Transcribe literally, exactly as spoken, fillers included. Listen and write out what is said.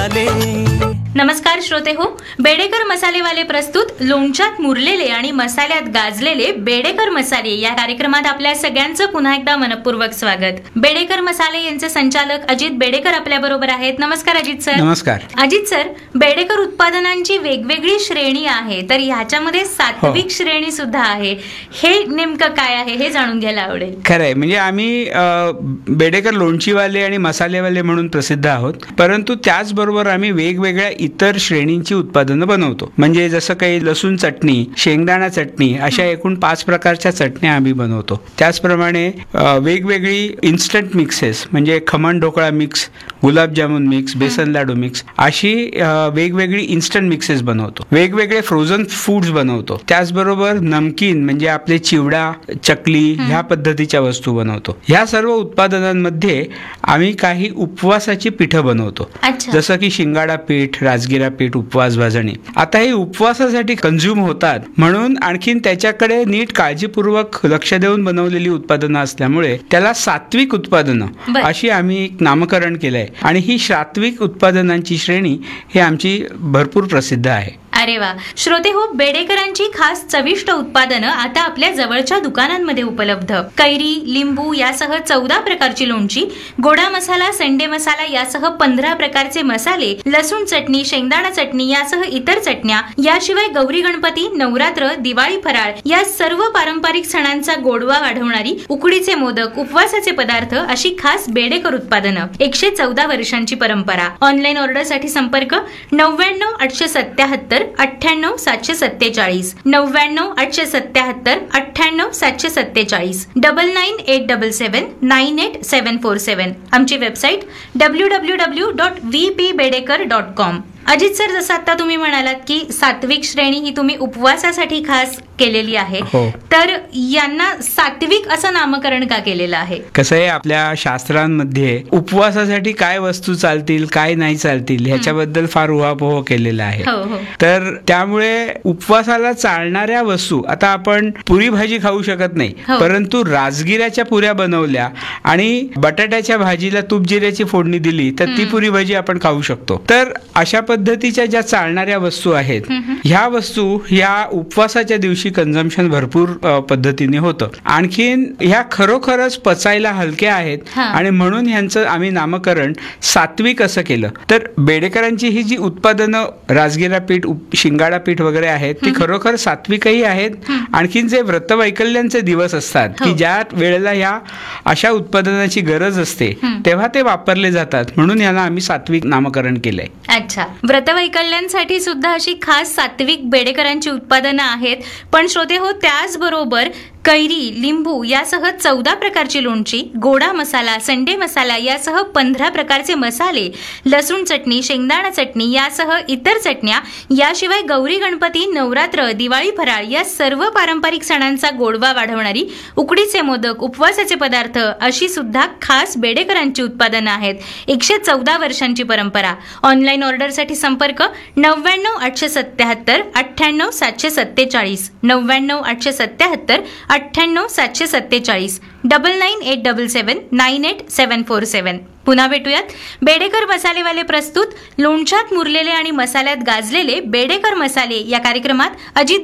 मसाले. नमस्कार श्रोते हो, बेडेकर मसालेवाले प्रस्तुत लोणच्यात मुरलेले आणि मसाल्यात गाजलेले बेडेकर मसाले या कार्यक्रमात आपल्या सगळ्यांचं पुन्हा एकदा मनपूर्वक स्वागत. बेडेकर मसाले यांचे संचालक अजित बेडेकर आपल्या बरोबर आहेत. नमस्कार अजित सर. नमस्कार अजित सर, बेडेकर उत्पादनांची वेगवेगळी श्रेणी आहे, तर ह्याच्यामध्ये सात्विक हो. श्रेणी सुद्धा आहे. हे नेमकं काय आहे हे जाणून घ्यायला आवडेल. खरंय, म्हणजे आम्ही बेडेकर लोणचीवाले आणि मसालेवाले म्हणून प्रसिद्ध आहोत, परंतु त्याचबरोबर आम्ही वेगवेगळ्या इतर श्रेणींची उत्पादनं बनवतो. म्हणजे जसं काही लसूण चटणी, शेंगदाणा चटणी अशा एकूण पाच प्रकारच्या चटण्या आम्ही बनवतो. त्याचप्रमाणे वेगवेगळी इन्स्टंट मिक्सेस म्हणजे खमण ढोकळा मिक्स, गुलाबजामुन मिक्स, बेसन लाडू मिक्स अशी वेगवेगळी इन्स्टंट मिक्सेस बनवतो. वेगवेगळे फ्रोझन फूड्स बनवतो. त्याचबरोबर नमकीन म्हणजे आपले चिवडा, चकली ह्या पद्धतीच्या वस्तू बनवतो. ह्या सर्व उत्पादनांमध्ये आम्ही काही उपवासाची पिठं बनवतो. जसं की शिंगाडा पीठ, राजगिरा पीठ, उपवास भाजणी. आता हे उपवासासाठी कंझ्युम होतात म्हणून आणखीन त्याच्याकडे नीट काळजीपूर्वक लक्ष देऊन बनवलेली उत्पादनं असल्यामुळे त्याला सात्विक उत्पादनं अशी आम्ही एक नामकरण केलंय. आणि ही सात्विक उत्पादनांची श्रेणी ही आमची भरपूर प्रसिद्ध आहे. अरे वा. श्रोते हो, बेडेकरांची खास चविष्ट उत्पादनं आता आपल्या जवळच्या दुकानांमध्ये उपलब्ध. कैरी, लिंबू यासह चौदा प्रकारची लोणची, गोडा मसाला, संडे मसाला यासह पंधरा प्रकारचे मसाले, लसूण चटणी, शेंगदाणा चटणी यासह इतर चटण्या, याशिवाय गौरी गणपती, नवरात्र, दिवाळी फराळ या सर्व पारंपरिक सणांचा गोडवा वाढवणारी उकडीचे मोदक, उपवासाचे पदार्थ अशी खास बेडेकर उत्पादनं. एकशे चौदा वर्षांची परंपरा. ऑनलाईन ऑर्डरसाठी संपर्क नव्याण्णव आठशे सत्याहत्तर अठ्ठ्याण्णव सातशे सत्तेचाळीस, नव्याण्णव आठशे सत्याहत्तर अठ्ठ्याण्णव सातशे सत्तेचाळीस, डबल नाईन एट डबल सेवन नाईन एट सेवन फोर सेवन. आमची website W W W dot V P Bedekar dot com. Ajit sir, जसं आता तुम्ही म्हणालात की सात्विक श्रेणी ही तुम्ही उपवासासाठी खास केलेली आहे, तर यांना सात्विक असं नामकरण का केलेलं आहे? कसं आहे, आपल्या शास्त्रांमध्ये उपवासासाठी काय वस्तू चालतील, काय नाही चालतील ह्याच्याबद्दल फार उहापोह केलेला आहे. तर त्यामुळे उपवासाला चालणाऱ्या वस्तू, आता आपण पुरी भाजी खाऊ शकत नाही, परंतु राजगिऱ्याच्या पुऱ्या बनवल्या आणि बटाट्याच्या भाजीला तूप जिऱ्याची फोडणी दिली तर ती पुरी भाजी आपण खाऊ शकतो. तर अशा पद्धतीच्या ज्या चालणाऱ्या वस्तू आहेत ह्या वस्तू ह्या उपवासाच्या दिवशी कन्झम्पशन भरपूर पद्धतीने होतं. आणखीन ह्या खरोखरच पचायला हलक्या आहेत आणि म्हणून ह्यांचं आम्ही नामकरण सात्विक असं केलं. तर बेडेकरांची ही जी उत्पादनं राजगिरा पीठ, शिंगाडा पीठ वगैरे आहेत ती खरोखर सात्विकही आहेत. आणखीन जे व्रतवैकल्यांचे दिवस असतात की ज्या वेळेला ह्या अशा उत्पादनाची गरज असते तेव्हा ते वापरले जातात, म्हणून यांना आम्ही सात्विक नामकरण केलंय. अच्छा. व्रतवैकल्यांसाठी सुद्धा अशी खास सात्विक बेडेकरांची उत्पादनं आहेत. पण श्रोते हो, त्याचबरोबर कैरी, लिंबू यासह चौदा प्रकारची लोणची, गोडा मसाला, संडे मसाला यासह पंधरा प्रकारचे मसाले, लसूण चटणी, शेंगदाणा चटणी यासह इतर चटण्या, याशिवाय गौरी गणपती, नवरात्र, दिवाळी फराळ या सर्व पारंपरिक सणांचा गोडवा वाढवणारी उकडीचे मोदक, उपवासाचे पदार्थ अशी सुद्धा खास बेडेकरांची उत्पादनं आहेत. एकशे चौदा वर्षांची परंपरा. ऑनलाईन ऑर्डरसाठी संपर्क नव्याण्णव आठशे सत्याहत्तर अठ्ठ्याण्णव सातशे सत्तेचाळीस, नव्याण्णव आठशे सत्याहत्तर अठ्ठ्याण्णव सातशे सत्तेचाळीस, डबल नाईन एट डबल सेवन नाईन एट सेवन फोर सेवन. पुन्हा भेटूयात. बेडेकर मसालेवाले प्रस्तुत लोणच्यात मुरलेले आणि मसाल्यात गाजलेले बेडेकर मसाले या कार्यक्रमात अजित